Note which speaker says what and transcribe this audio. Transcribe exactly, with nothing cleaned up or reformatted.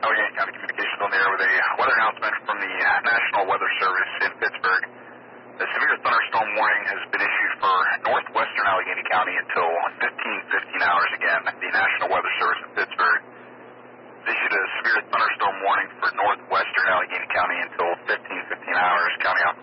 Speaker 1: Allegheny County Communications on the air with a weather announcement from the National Weather Service in Pittsburgh. A severe thunderstorm warning has been issued for northwestern Allegheny County until fifteen fifteen hours. Again, the National Weather Service in Pittsburgh issued a severe thunderstorm warning for northwestern Allegheny County until fifteen fifteen hours. County